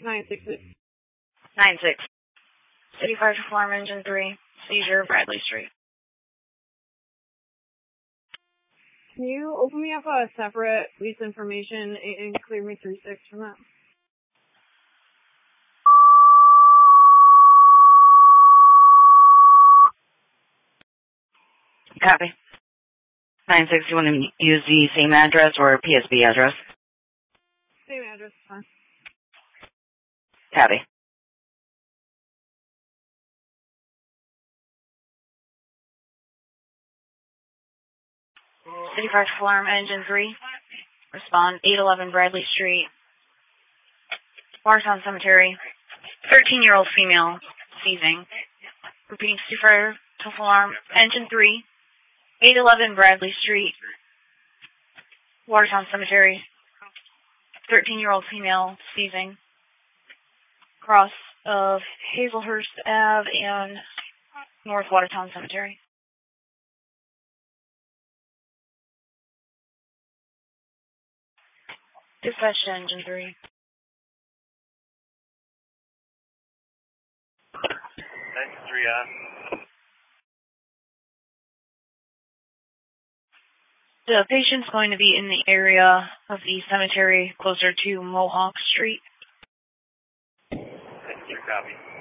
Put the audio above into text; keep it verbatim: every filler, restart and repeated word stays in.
nine six six. nine six. City Fire Alarm Engine three. Seizure, Bradley Street. Can you open me up a separate police information and clear me three six from that? Copy. nine six, you want to use the same address or P S B address? Same address, fine. Copy. City Fire Alarm Engine three. Respond, eight eleven Bradley Street. Watertown Cemetery. thirteen-year-old female seizing. Repeating, City Fire Alarm Engine three. eight eleven Bradley Street. Watertown Cemetery. thirteen-year-old female seizing. Cross of Hazelhurst Ave and North Watertown Cemetery. Dispatch to Engine three. Engine three, uh. The patient's going to be in the area of the cemetery closer to Mohawk Street. Thank you, copy.